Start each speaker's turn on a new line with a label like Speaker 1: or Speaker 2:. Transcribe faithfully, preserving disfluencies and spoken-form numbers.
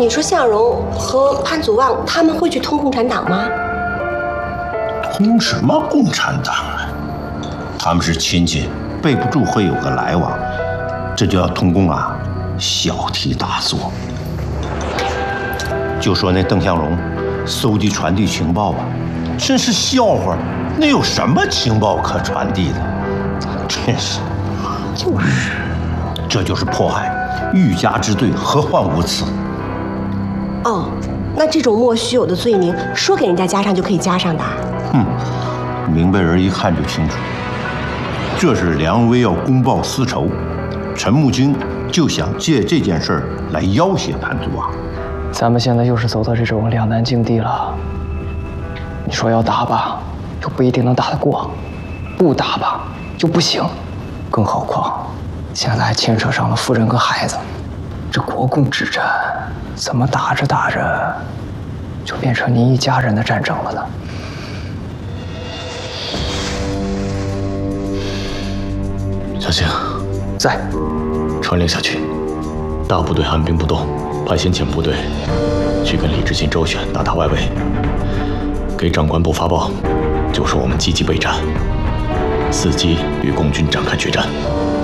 Speaker 1: 你说向荣和潘祖旺他们会去通共产党吗？
Speaker 2: 通什么共产党啊？他们是亲戚，备不住会有个来往，这就要通共啊，小题大做。就说那邓向荣搜集传递情报吧，真是笑话，那有什么情报可传递的？真是，
Speaker 1: 就是，
Speaker 2: 这就是迫害，欲加之罪，何患无辞？
Speaker 1: 哦，那这种莫须有的罪名，说给人家加上就可以加上的？
Speaker 2: 哼，明白人一看就清楚，这是梁威要公报私仇，陈木经就想借这件事儿来要挟潘祖旺。
Speaker 3: 咱们现在又是走到这种两难境地了。你说要打吧，又不一定能打得过；不打吧，就不行。更何况，现在还牵扯上了夫人跟孩子，这国共之战，怎么打着打着，就变成您一家人的战争了呢？
Speaker 4: 小星
Speaker 3: 在，
Speaker 4: 传令下去，大部队按兵不动，派先遣部队去跟李志新周旋，打打外围。给长官部发报，就说我们积极备战，伺机与共军展开决战。